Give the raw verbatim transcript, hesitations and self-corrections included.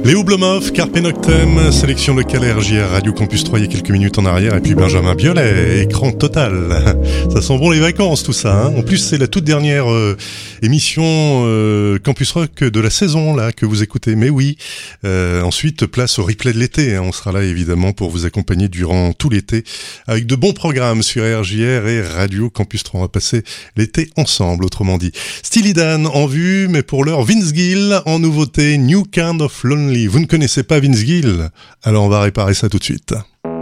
Léo Blomhoff, Carpe Noctem, sélection locale R J R, Radio Campus trois il y a quelques minutes en arrière, et puis Benjamin Biolay, écran total. Ça sent bon les vacances tout ça, hein. En plus c'est la toute dernière euh, émission euh, Campus Rock de la saison là que vous écoutez, mais oui. Euh, ensuite place au replay de l'été, hein. On sera là évidemment pour vous accompagner durant tout l'été avec de bons programmes sur R J R et Radio Campus trois. On va passer l'été ensemble, autrement dit. Steely Dan en vue, mais pour l'heure Vince Gill en nouveauté, New Kind of Lonely. Vous ne connaissez pas Vince Gill? Alors on va réparer ça tout de suite.